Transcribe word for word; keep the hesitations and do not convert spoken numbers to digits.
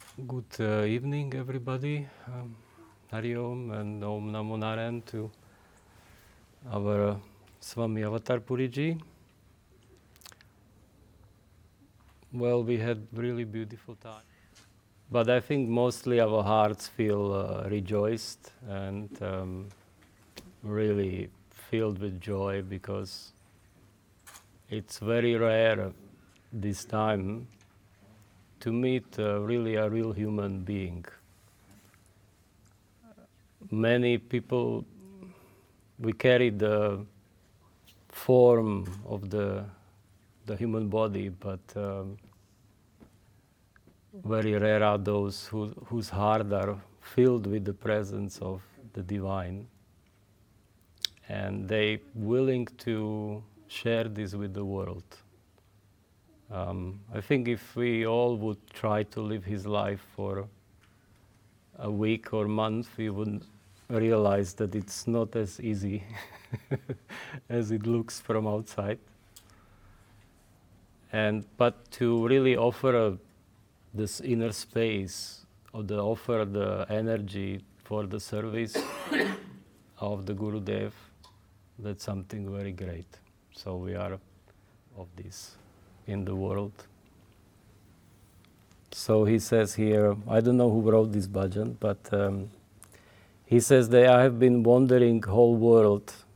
Good uh, evening, everybody. Um, Hari Om and Om Namo Narayan to our uh, Swami Avatar Puriji. Well, we had really beautiful time. But I think mostly our hearts feel uh, rejoiced and um, really filled with joy because it's very rare this time to meet uh, really a real human being. Many people, we carry the form of the the human body, but um, very rare are those who, whose heart are filled with the presence of the divine, and they willing to share this with the world. Um, I think if we all would try to live his life for a week or month, we would realize that it's not as easy as it looks from outside. And but to really offer a, this inner space, or the offer the energy for the service of the Gurudev, that's something very great. So we are of this in the world. So he says here, I don't know who wrote this bhajan, but um, he says that I have been wandering whole world